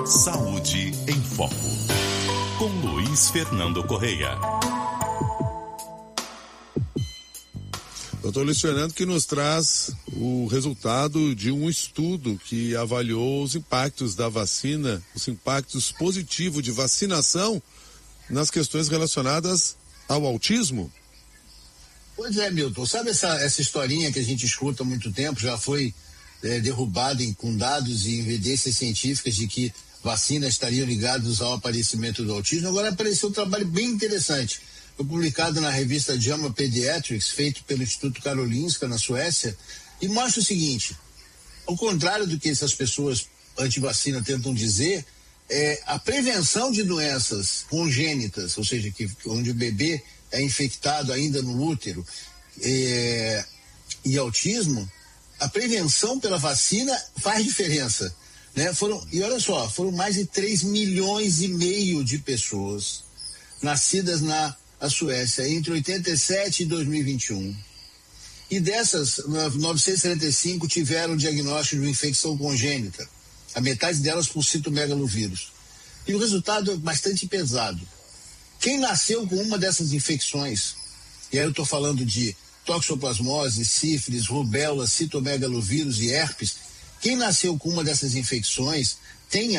Saúde em Foco, com Luiz Fernando Correia. Doutor Luiz Fernando, que nos traz o resultado de um estudo que avaliou os impactos da vacina, os impactos positivos de vacinação nas questões relacionadas ao autismo. Pois é, Milton, sabe essa historinha que a gente escuta há muito tempo, já foi derrubada com dados e evidências científicas de que vacinas estariam ligadas ao aparecimento do autismo. Agora apareceu um trabalho bem interessante. Foi publicado na revista JAMA Pediatrics, feito pelo Instituto Karolinska, na Suécia, e mostra o seguinte: ao contrário do que essas pessoas anti-vacina tentam dizer, a prevenção de doenças congênitas, ou seja, onde o bebê é infectado ainda no útero, e autismo, a prevenção pela vacina faz diferença, né? E olha só, foram mais de 3,5 milhões de pessoas nascidas na Suécia entre 87 e 2021. E dessas, 975 tiveram diagnóstico de uma infecção congênita, a metade delas por citomegalovírus. E o resultado é bastante pesado. Quem nasceu com uma dessas infecções, e aí eu estou falando de toxoplasmose, sífilis, rubéola, citomegalovírus e herpes, quem nasceu com uma dessas infecções tem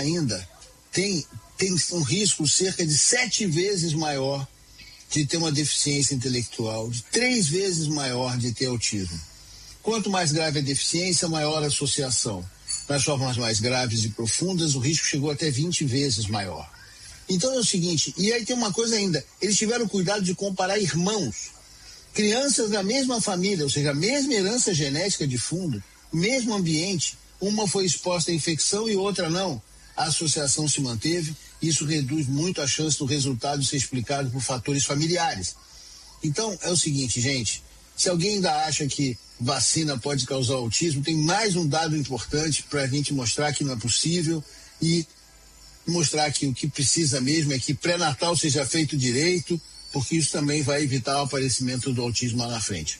um risco cerca de 7 vezes maior de ter uma deficiência intelectual, de 3 vezes maior de ter autismo. Quanto mais grave a deficiência, maior a associação. Nas formas mais graves e profundas, o risco chegou até 20 vezes maior. Então é o seguinte, e aí tem uma coisa ainda, eles tiveram cuidado de comparar irmãos, crianças da mesma família, ou seja, a mesma herança genética de fundo, mesmo ambiente, uma foi exposta à infecção e outra não. A associação se manteve, isso reduz muito a chance do resultado ser explicado por fatores familiares. Então é o seguinte, gente, se alguém ainda acha que vacina pode causar autismo, tem mais um dado importante para a gente mostrar que não é possível e mostrar que o que precisa mesmo é que pré-natal seja feito direito, porque isso também vai evitar o aparecimento do autismo lá na frente.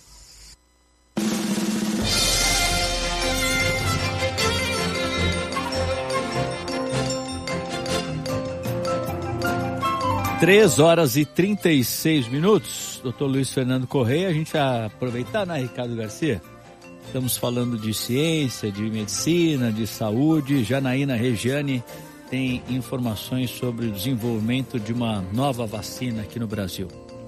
Três horas e 36 minutos. Doutor Luiz Fernando Correia, a gente vai aproveitar, né, Ricardo Garcia? Estamos falando de ciência, de medicina, de saúde. Janaína Regiane tem informações sobre o desenvolvimento de uma nova vacina aqui no Brasil.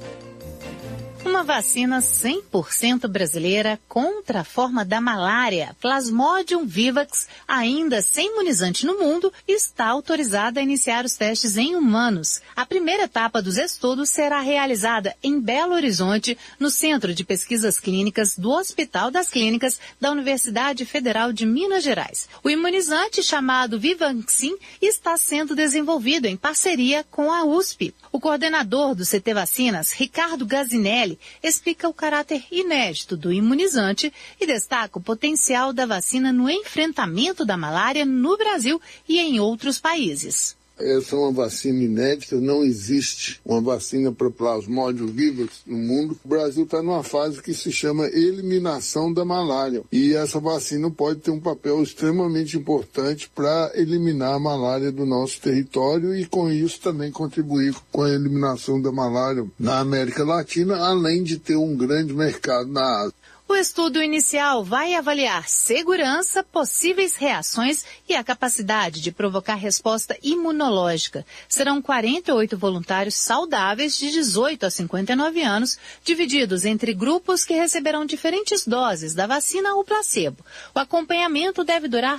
Uma vacina 100% brasileira contra a forma da malária, Plasmodium vivax, ainda sem imunizante no mundo, está autorizada a iniciar os testes em humanos. A primeira etapa dos estudos será realizada em Belo Horizonte, no Centro de Pesquisas Clínicas do Hospital das Clínicas da Universidade Federal de Minas Gerais. O imunizante, chamado Vivaxin, está sendo desenvolvido em parceria com a USP. O coordenador do CT Vacinas, Ricardo Gazinelli, explica o caráter inédito do imunizante e destaca o potencial da vacina no enfrentamento da malária no Brasil e em outros países. Essa é uma vacina inédita, não existe uma vacina para Plasmodium vivax no mundo. O Brasil está numa fase que se chama eliminação da malária. E essa vacina pode ter um papel extremamente importante para eliminar a malária do nosso território e com isso também contribuir com a eliminação da malária na América Latina, além de ter um grande mercado na Ásia. O estudo inicial vai avaliar segurança, possíveis reações e a capacidade de provocar resposta imunológica. Serão 48 voluntários saudáveis de 18 a 59 anos, divididos entre grupos que receberão diferentes doses da vacina ou placebo. O acompanhamento deve durar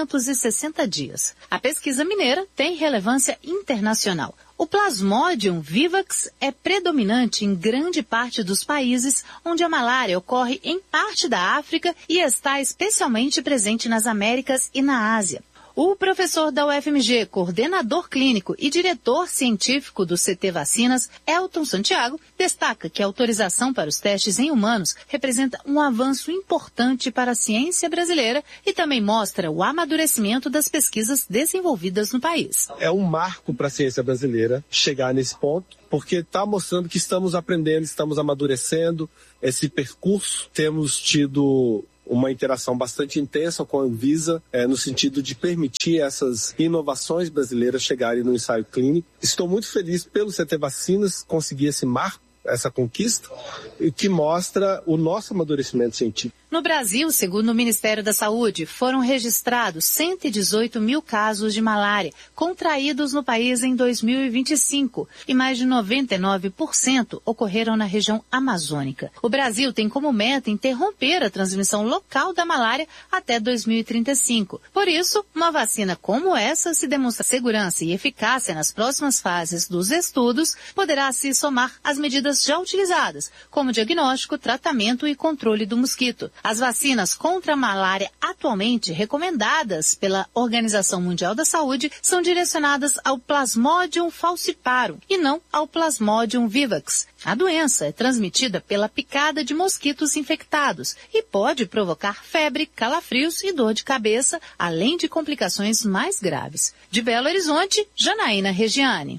360 dias. A pesquisa mineira tem relevância internacional. O Plasmodium vivax é predominante em grande parte dos países onde a malária ocorre em parte da África e está especialmente presente nas Américas e na Ásia. O professor da UFMG, coordenador clínico e diretor científico do CT Vacinas, Elton Santiago, destaca que a autorização para os testes em humanos representa um avanço importante para a ciência brasileira e também mostra o amadurecimento das pesquisas desenvolvidas no país. É um marco para a ciência brasileira chegar nesse ponto, porque está mostrando que estamos aprendendo, estamos amadurecendo esse percurso. Temos tido uma interação bastante intensa com a Anvisa, no sentido de permitir essas inovações brasileiras chegarem no ensaio clínico. Estou muito feliz pelo CT Vacinas conseguir esse marco, essa conquista, que mostra o nosso amadurecimento científico. No Brasil, segundo o Ministério da Saúde, foram registrados 118 mil casos de malária contraídos no país em 2025 e mais de 99% ocorreram na região amazônica. O Brasil tem como meta interromper a transmissão local da malária até 2035. Por isso, uma vacina como essa, se demonstrar segurança e eficácia nas próximas fases dos estudos, poderá se somar às medidas já utilizadas, como diagnóstico, tratamento e controle do mosquito. As vacinas contra a malária atualmente recomendadas pela Organização Mundial da Saúde são direcionadas ao Plasmodium falciparum e não ao Plasmodium vivax. A doença é transmitida pela picada de mosquitos infectados e pode provocar febre, calafrios e dor de cabeça, além de complicações mais graves. De Belo Horizonte, Janaína Regiane.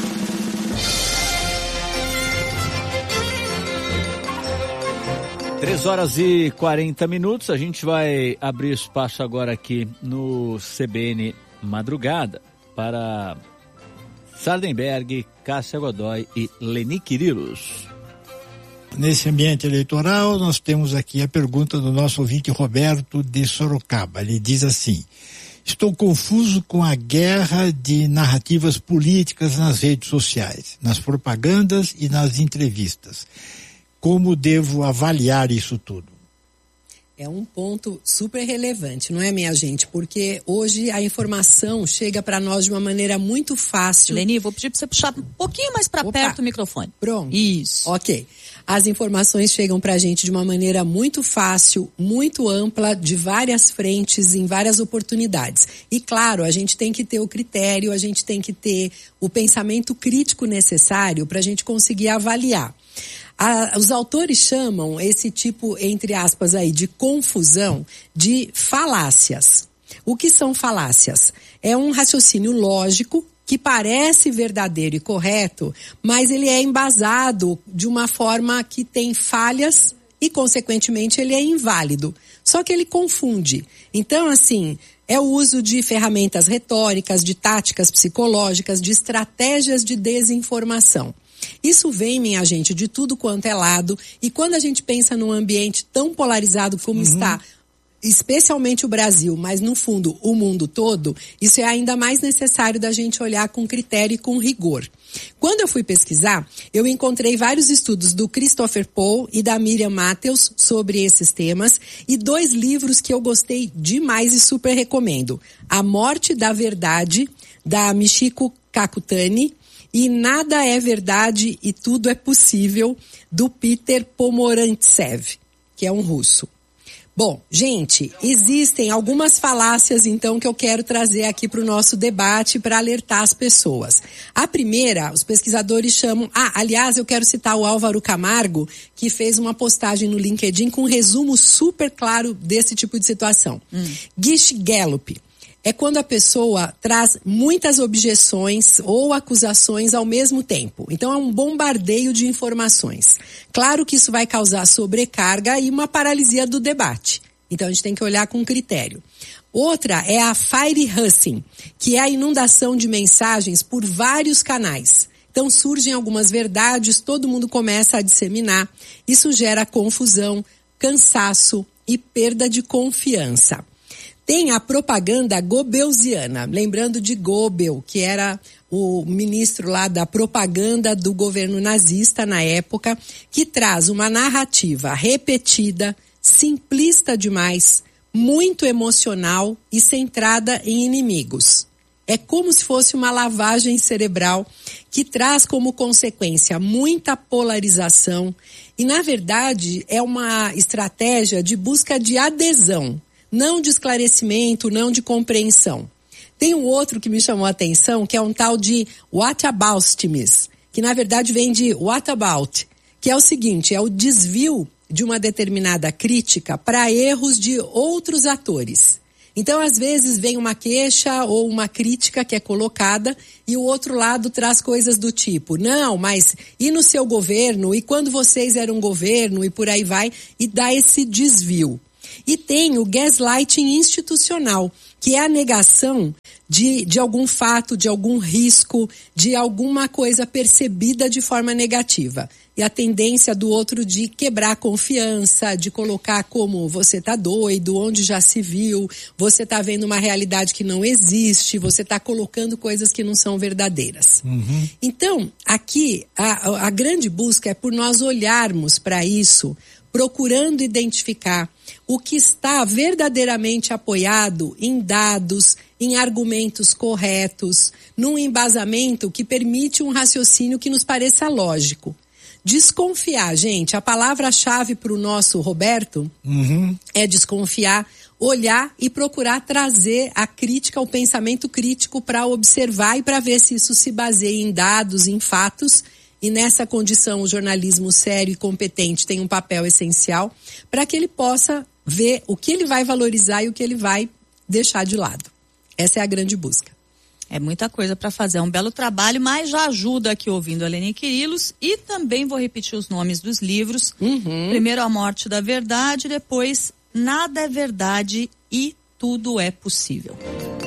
3h40, a gente vai abrir espaço agora aqui no CBN Madrugada para Sardenberg, Cássia Godoy e Leni Quirilos. Nesse ambiente eleitoral, nós temos aqui a pergunta do nosso ouvinte Roberto de Sorocaba. Ele diz assim: estou confuso com a guerra de narrativas políticas nas redes sociais, nas propagandas e nas entrevistas. Como devo avaliar isso tudo? É um ponto super relevante, não é, minha gente? Porque hoje a informação chega para nós de uma maneira muito fácil. Leni, vou pedir para você puxar um pouquinho mais para perto do microfone. Pronto. Isso. Ok. As informações chegam para a gente de uma maneira muito fácil, muito ampla, de várias frentes, em várias oportunidades. E claro, a gente tem que ter o critério, a gente tem que ter o pensamento crítico necessário para a gente conseguir avaliar. Os autores chamam esse tipo, entre aspas, aí, de confusão de falácias. O que são falácias? É um raciocínio lógico que parece verdadeiro e correto, mas ele é embasado de uma forma que tem falhas e, consequentemente, ele é inválido. Só que ele confunde. Então, assim, é o uso de ferramentas retóricas, de táticas psicológicas, de estratégias de desinformação. Isso vem, minha gente, de tudo quanto é lado, e quando a gente pensa num ambiente tão polarizado como está, especialmente o Brasil, mas no fundo o mundo todo, isso é ainda mais necessário da gente olhar com critério e com rigor. Quando eu fui pesquisar, eu encontrei vários estudos do Christopher Paul e da Miriam Matthews sobre esses temas e 2 livros que eu gostei demais e super recomendo. A Morte da Verdade, da Michiko Kakutani, e Nada é Verdade e Tudo é Possível, do Peter Pomorantsev, que é um russo. Bom, gente, existem algumas falácias, então, que eu quero trazer aqui para o nosso debate para alertar as pessoas. A primeira, os pesquisadores chamam... aliás, eu quero citar o Álvaro Camargo, que fez uma postagem no LinkedIn com um resumo super claro desse tipo de situação. Gish Gallup. É quando a pessoa traz muitas objeções ou acusações ao mesmo tempo. Então é um bombardeio de informações. Claro que isso vai causar sobrecarga e uma paralisia do debate. Então a gente tem que olhar com critério. Outra é a fire hustling, que é a inundação de mensagens por vários canais. Então surgem algumas verdades, todo mundo começa a disseminar. Isso gera confusão, cansaço e perda de confiança. Tem a propaganda goebbelsiana, lembrando de Goebbels, que era o ministro lá da propaganda do governo nazista na época, que traz uma narrativa repetida, simplista demais, muito emocional e centrada em inimigos. É como se fosse uma lavagem cerebral que traz como consequência muita polarização e, na verdade, é uma estratégia de busca de adesão. Não de esclarecimento, não de compreensão. Tem um outro que me chamou a atenção, que é um tal de whataboutism, que na verdade vem de what about, que é o seguinte, é o desvio de uma determinada crítica para erros de outros atores. Então, às vezes, vem uma queixa ou uma crítica que é colocada e o outro lado traz coisas do tipo, não, mas e no seu governo? E quando vocês eram governo? E por aí vai, e dá esse desvio. E tem o gaslighting institucional, que é a negação de algum fato, de algum risco, de alguma coisa percebida de forma negativa. E a tendência do outro de quebrar a confiança, de colocar como você tá doido, onde já se viu, você tá vendo uma realidade que não existe, você tá colocando coisas que não são verdadeiras. Uhum. Então, aqui, a grande busca é por nós olharmos para isso, procurando identificar o que está verdadeiramente apoiado em dados, em argumentos corretos, num embasamento que permite um raciocínio que nos pareça lógico. Desconfiar, gente, a palavra-chave para o nosso Roberto é desconfiar, olhar e procurar trazer a crítica, o pensamento crítico para observar e para ver se isso se baseia em dados, em fatos. E nessa condição o jornalismo sério e competente tem um papel essencial para que ele possa ver o que ele vai valorizar e o que ele vai deixar de lado. Essa é a grande busca. É muita coisa para fazer, é um belo trabalho, mas já ajuda aqui ouvindo a Leni Quirilos e também vou repetir os nomes dos livros. Primeiro A Morte da Verdade, depois Nada é Verdade e Tudo é Possível.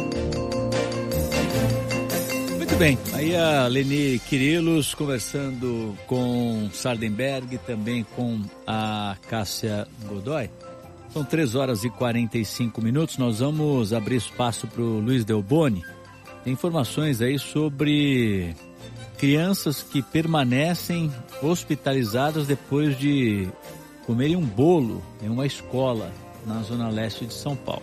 Muito bem, aí a Leni Quirilos conversando com Sardenberg, também com a Cássia Godoy. São 3h45, nós vamos abrir espaço para o Luiz Delboni. Tem informações aí sobre crianças que permanecem hospitalizadas depois de comerem um bolo em uma escola na zona leste de São Paulo.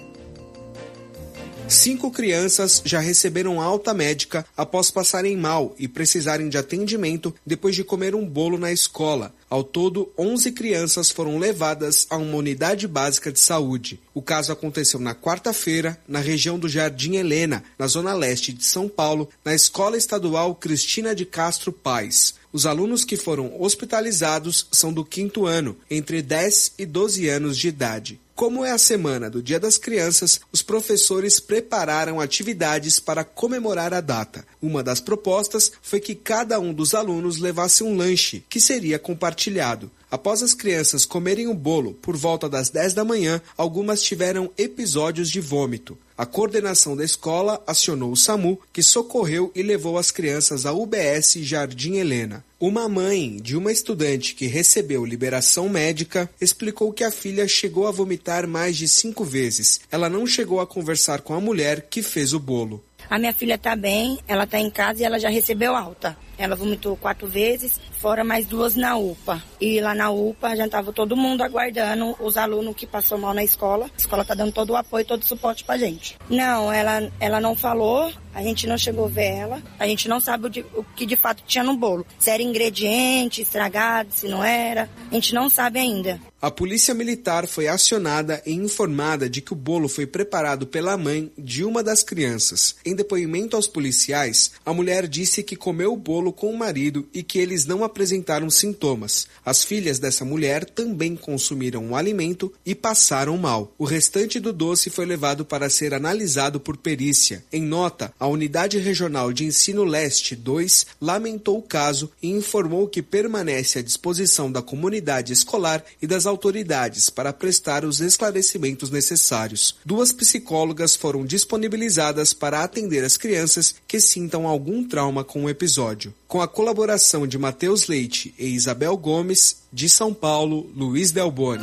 5 crianças já receberam alta médica após passarem mal e precisarem de atendimento depois de comer um bolo na escola. Ao todo, 11 crianças foram levadas a uma unidade básica de saúde. O caso aconteceu na quarta-feira, na região do Jardim Helena, na zona leste de São Paulo, na Escola Estadual Cristina de Castro Paz. Os alunos que foram hospitalizados são do 5º ano, entre 10 e 12 anos de idade. Como é a semana do Dia das Crianças, os professores prepararam atividades para comemorar a data. Uma das propostas foi que cada um dos alunos levasse um lanche, que seria compartilhado. Após as crianças comerem o bolo por volta das 10 da manhã, algumas tiveram episódios de vômito. A coordenação da escola acionou o SAMU, que socorreu e levou as crianças à UBS Jardim Helena. Uma mãe de uma estudante que recebeu liberação médica explicou que a filha chegou a vomitar mais de 5 vezes. Ela não chegou a conversar com a mulher que fez o bolo. A minha filha está bem, ela está em casa e ela já recebeu alta. Ela vomitou 4 vezes, fora mais 2 na UPA. E lá na UPA já estava todo mundo aguardando os alunos que passou mal na escola. A escola está dando todo o apoio, todo o suporte pra gente. Não, ela não falou, a gente não chegou a ver ela. A gente não sabe o que de fato tinha no bolo. Se era ingrediente estragado, se não era. A gente não sabe ainda. A polícia militar foi acionada e informada de que o bolo foi preparado pela mãe de uma das crianças. Em depoimento aos policiais, a mulher disse que comeu o bolo com o marido e que eles não apresentaram sintomas. As filhas dessa mulher também consumiram o alimento e passaram mal. O restante do doce foi levado para ser analisado por perícia. Em nota, a Unidade Regional de Ensino Leste 2 lamentou o caso e informou que permanece à disposição da comunidade escolar e das autoridades para prestar os esclarecimentos necessários. 2 psicólogas foram disponibilizadas para atender as crianças que sintam algum trauma com o episódio. Com a colaboração de Matheus Leite e Isabel Gomes, de São Paulo, Luiz Delboni.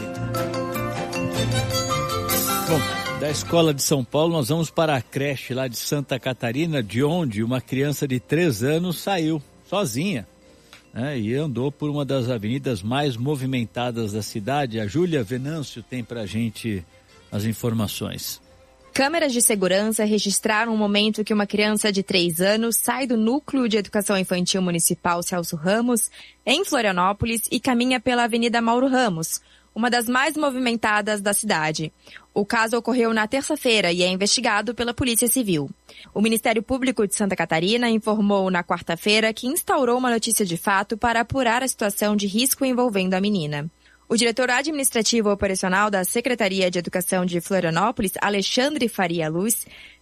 Bom, da escola de São Paulo nós vamos para a creche lá de Santa Catarina, de onde uma criança de 3 anos saiu sozinha. E andou por uma das avenidas mais movimentadas da cidade. A Júlia Venâncio tem pra gente as informações. Câmeras de segurança registraram o momento que uma criança de 3 anos sai do Núcleo de Educação Infantil Municipal Celso Ramos, em Florianópolis, e caminha pela Avenida Mauro Ramos, uma das mais movimentadas da cidade. O caso ocorreu na terça-feira e é investigado pela Polícia Civil. O Ministério Público de Santa Catarina informou na quarta-feira que instaurou uma notícia de fato para apurar a situação de risco envolvendo a menina. O diretor administrativo operacional da Secretaria de Educação de Florianópolis, Alexandre Faria Luz,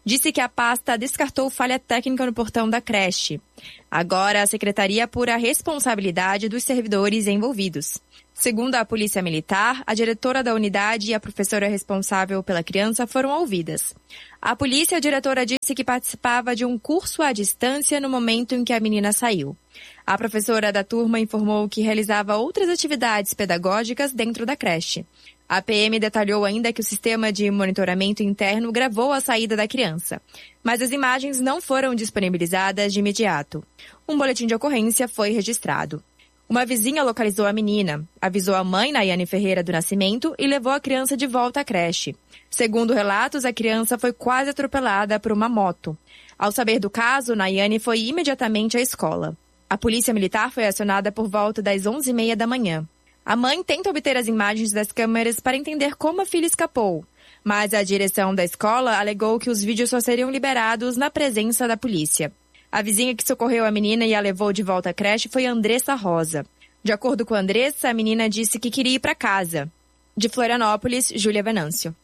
disse que a pasta descartou falha técnica no portão da creche. Agora, a secretaria apura a responsabilidade dos servidores envolvidos. Segundo a Polícia Militar, a diretora da unidade e a professora responsável pela criança foram ouvidas. A polícia, a diretora disse que participava de um curso à distância no momento em que a menina saiu. A professora da turma informou que realizava outras atividades pedagógicas dentro da creche. A PM detalhou ainda que o sistema de monitoramento interno gravou a saída da criança, mas as imagens não foram disponibilizadas de imediato. Um boletim de ocorrência foi registrado. Uma vizinha localizou a menina, avisou a mãe, Nayane Ferreira do Nascimento, e levou a criança de volta à creche. Segundo relatos, a criança foi quase atropelada por uma moto. Ao saber do caso, Nayane foi imediatamente à escola. A polícia militar foi acionada por volta das 11h30 da manhã. A mãe tenta obter as imagens das câmeras para entender como a filha escapou, mas a direção da escola alegou que os vídeos só seriam liberados na presença da polícia. A vizinha que socorreu a menina e a levou de volta à creche foi Andressa Rosa. De acordo com a Andressa, a menina disse que queria ir para casa. De Florianópolis, Júlia Venâncio.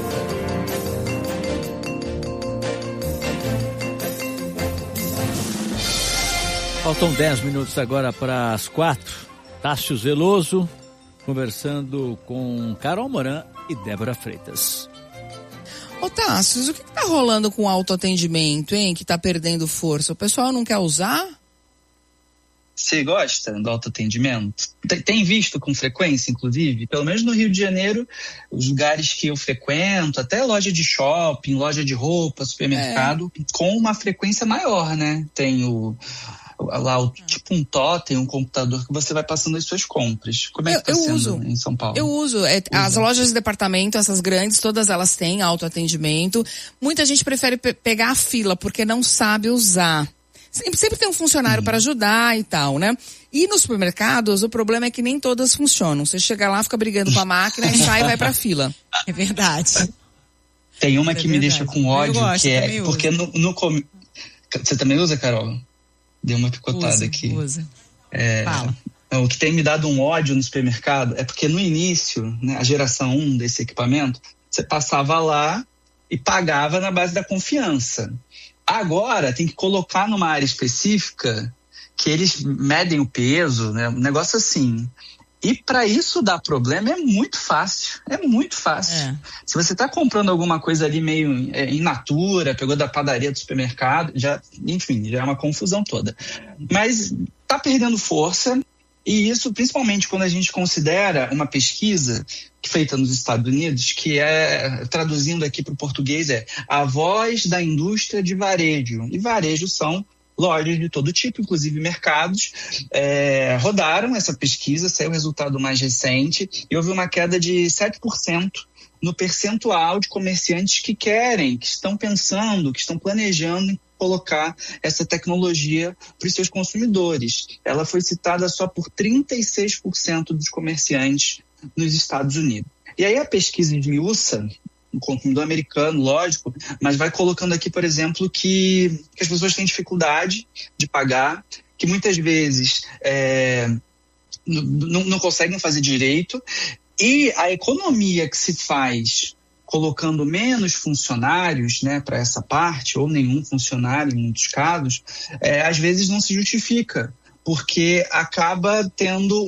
Faltam 10 minutos agora para as 4. Tássio Veloso conversando com Carol Moran e Débora Freitas. Ô Tássio, o que tá rolando com o autoatendimento, hein? Que tá perdendo força. O pessoal não quer usar? Você gosta do autoatendimento? Tem visto com frequência, inclusive? Pelo menos no Rio de Janeiro, os lugares que eu frequento, até loja de shopping, loja de roupa, supermercado, com uma frequência maior, né? Tem tipo um totem, um computador que você vai passando as suas compras. Como é que tá sendo uso em São Paulo? Eu uso. As lojas de departamento, essas grandes, todas elas têm autoatendimento. Muita gente prefere pegar a fila porque não sabe usar. Sempre tem um funcionário para ajudar e tal, né? E nos supermercados, o problema é que nem todas funcionam. Você chega lá, fica brigando com a máquina e sai e vai pra fila. É verdade. Tem uma que me deixa com ódio, que é porque Você também usa, Carol? Deu uma picotada aqui. Usa. Fala. O que tem me dado um ódio no supermercado é porque no início, né, a geração 1 desse equipamento, você passava lá e pagava na base da confiança. Agora tem que colocar numa área específica que eles medem o peso, né, um negócio assim. E para isso dar problema é muito fácil. Se você está comprando alguma coisa ali meio in natura, pegou da padaria do supermercado, já é uma confusão toda. Mas está perdendo força, e isso principalmente quando a gente considera uma pesquisa feita nos Estados Unidos, que traduzindo aqui para o português, a voz da indústria de varejo. E varejo são lojas de todo tipo, inclusive mercados, rodaram essa pesquisa, saiu o resultado mais recente, e houve uma queda de 7% no percentual de comerciantes que estão pensando, que estão planejando em colocar essa tecnologia para os seus consumidores. Ela foi citada só por 36% dos comerciantes nos Estados Unidos. E aí a pesquisa esmiuça no consumidor americano, lógico, mas vai colocando aqui, por exemplo, que as pessoas têm dificuldade de pagar, que muitas vezes não conseguem fazer direito, e a economia que se faz colocando menos funcionários, né, para essa parte, ou nenhum funcionário em muitos casos, às vezes não se justifica, porque acaba tendo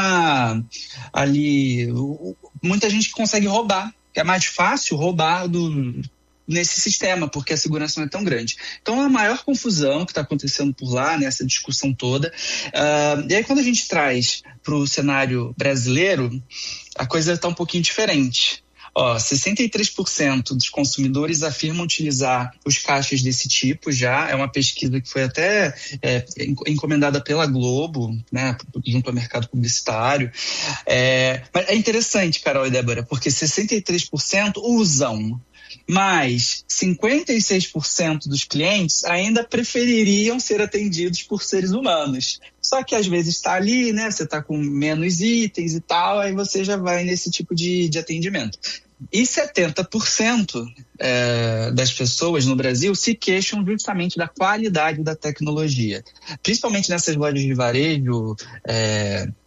muita gente que consegue roubar. É mais fácil roubar nesse sistema, porque a segurança não é tão grande. Então, a maior confusão que está acontecendo por lá, nessa discussão toda. E aí, quando a gente traz para o cenário brasileiro, a coisa está um pouquinho diferente. 63% dos consumidores afirmam utilizar os caixas desse tipo já. É uma pesquisa que foi até encomendada pela Globo, né, junto ao mercado publicitário. Mas é interessante, Carol e Débora, porque 63% usam, mas 56% dos clientes ainda prefeririam ser atendidos por seres humanos. Só que às vezes está ali, né? Você está com menos itens e tal, aí você já vai nesse tipo de atendimento. E 70% das pessoas no Brasil se queixam justamente da qualidade da tecnologia. Principalmente nessas lojas de varejo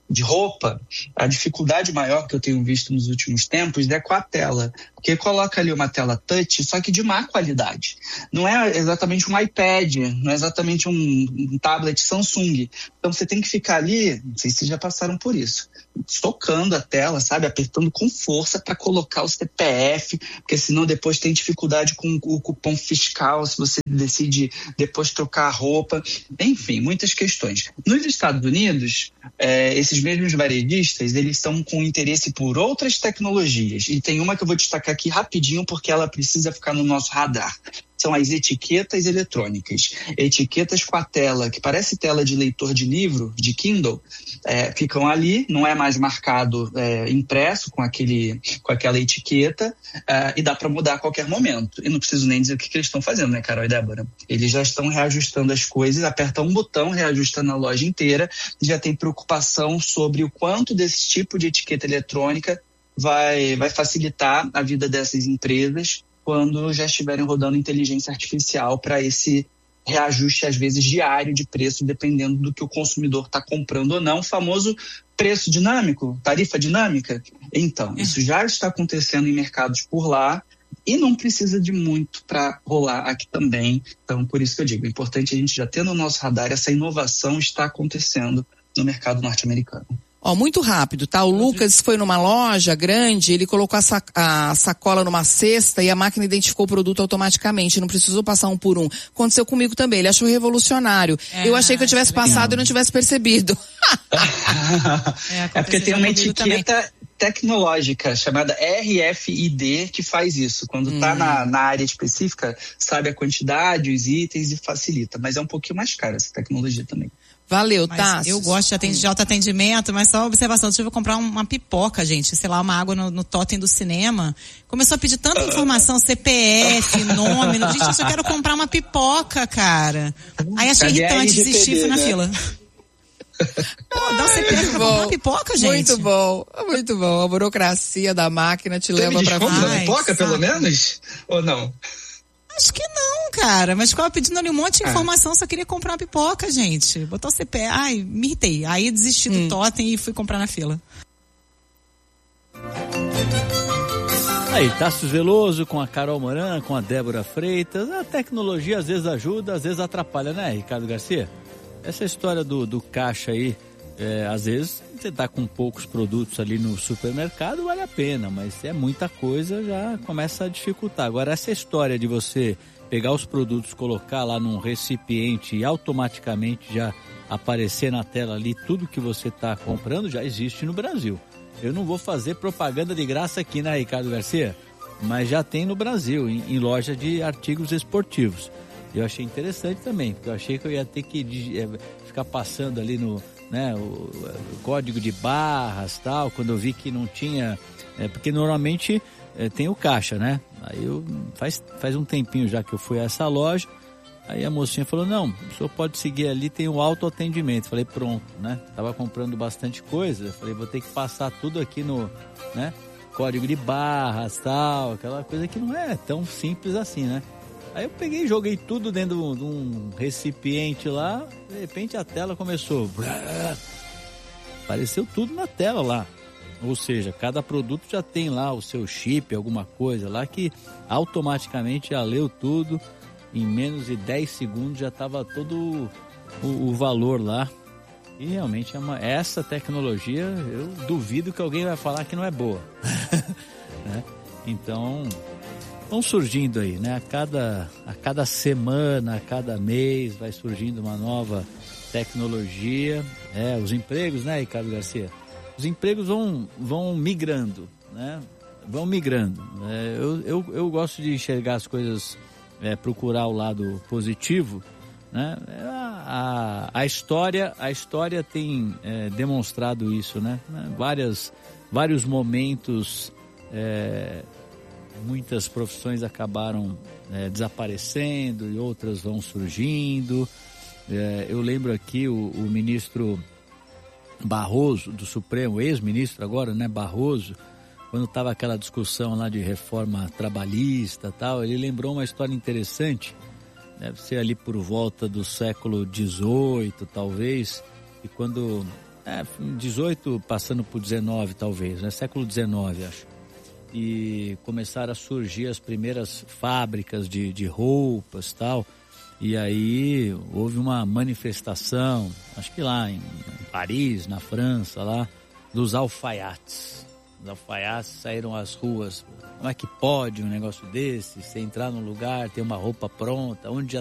de roupa, a dificuldade maior que eu tenho visto nos últimos tempos é com a tela. Porque coloca ali uma tela touch, só que de má qualidade. Não é exatamente um iPad, não é exatamente um tablet Samsung. Então você tem que ficar ali, não sei se vocês já passaram por isso, tocando a tela, sabe? Apertando com força para colocar o CPF, porque senão depois tem dificuldade com o cupom fiscal, se você decide depois trocar a roupa. Enfim, muitas questões. Nos Estados Unidos, esses mesmos varejistas, eles estão com interesse por outras tecnologias. E tem uma que eu vou destacar aqui rapidinho, porque ela precisa ficar no nosso radar. São as etiquetas eletrônicas. Etiquetas com a tela, que parece tela de leitor de livro, de Kindle, ficam ali, não é mais marcado impresso com aquela etiqueta, e dá para mudar a qualquer momento. E não preciso nem dizer o que eles estão fazendo, né, Carol e Débora? Eles já estão reajustando as coisas, aperta um botão, reajusta na loja inteira, já tem preocupação sobre o quanto desse tipo de etiqueta eletrônica vai facilitar a vida dessas empresas quando já estiverem rodando inteligência artificial para esse reajuste, às vezes, diário de preço, dependendo do que o consumidor está comprando ou não. O famoso preço dinâmico, tarifa dinâmica. Então, isso já está acontecendo em mercados por lá e não precisa de muito para rolar aqui também. Então, por isso que eu digo, é importante a gente já ter no nosso radar, essa inovação está acontecendo no mercado norte-americano. Muito rápido, tá? O Lucas foi numa loja grande, ele colocou a sacola numa cesta e a máquina identificou o produto automaticamente, não precisou passar um por um. Aconteceu comigo também, ele achou revolucionário. Eu achei que eu tivesse passado e não tivesse percebido. Porque tem uma etiqueta tecnológica chamada RFID que faz isso. Quando tá na área específica, sabe a quantidade, os itens e facilita. Mas é um pouquinho mais caro essa tecnologia também. Valeu, tá? Eu gosto de autoatendimento, mas só uma observação, deixa eu comprar uma pipoca, gente, sei lá, uma água no totem do cinema. Começou a pedir tanta informação, CPF, nome, gente, eu só quero comprar uma pipoca, cara. Aí achei irritante, desisti, fui na fila. Dá o CPF pra comprar uma pipoca, gente. Muito bom. A burocracia da máquina te leva pra frente. Pipoca, pelo menos? Ou não? Acho que não, cara. Mas ficava pedindo ali um monte de informação, só queria comprar uma pipoca, gente. Botou o CPF. Ai, me irritei. Aí desisti do totem e fui comprar na fila. Aí, Tasso Veloso com a Carol Moran, com a Débora Freitas. A tecnologia às vezes ajuda, às vezes atrapalha, né, Ricardo Garcia? Essa história do caixa aí, às vezes você tá com poucos produtos ali no supermercado, vale a pena, mas se é muita coisa, já começa a dificultar. Agora, essa história de você pegar os produtos, colocar lá num recipiente e automaticamente já aparecer na tela ali tudo que você está comprando, já existe no Brasil. Eu não vou fazer propaganda de graça aqui, né, Ricardo Garcia? Mas já tem no Brasil, em loja de artigos esportivos. Eu achei interessante também, porque eu achei que eu ia ter que ficar passando ali no, né, o código de barras, tal, quando eu vi que não tinha, porque normalmente tem o caixa, né? Aí faz um tempinho já que eu fui a essa loja, aí a mocinha falou, não, o senhor pode seguir ali, tem o autoatendimento. Falei, pronto, né? Tava comprando bastante coisa, falei, vou ter que passar tudo aqui no, né, código de barras, tal, aquela coisa que não é tão simples assim, né? Aí eu peguei e joguei tudo dentro de um recipiente lá, de repente a tela começou, apareceu tudo na tela lá. Ou seja, cada produto já tem lá o seu chip, alguma coisa lá que automaticamente já leu tudo, em menos de 10 segundos já estava todo o valor lá. E realmente essa tecnologia, eu duvido que alguém vai falar que não é boa. Né? Então, vão surgindo aí, né? A cada semana, a cada mês vai surgindo uma nova tecnologia. Os empregos, né, Ricardo Garcia? Os empregos vão migrando, né? Vão migrando. Eu gosto de enxergar as coisas, procurar o lado positivo, né? A história tem demonstrado isso, né? Vários momentos, muitas profissões acabaram desaparecendo e outras vão surgindo. Eu lembro aqui o ministro Barroso, do Supremo, ex-ministro agora, né, Barroso, quando estava aquela discussão lá de reforma trabalhista e tal, ele lembrou uma história interessante, deve ser ali por volta do século XVIII, talvez, e quando 18 passando por 19 talvez, né? Século 19, acho. E começaram a surgir as primeiras fábricas de roupas, tal. E aí houve uma manifestação, acho que lá em Paris, na França, lá, dos alfaiates. Os alfaiates saíram às ruas. Como é que pode um negócio desse? Você entrar num lugar, ter uma roupa pronta, onde já